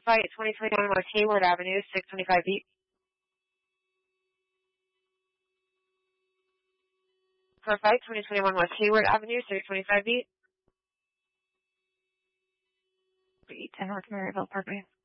fight 2021 West Hayward Avenue, 625 beat. For fight 2021 West Hayward Avenue, 625 beat. Beat 10 North Maryville, Parkway.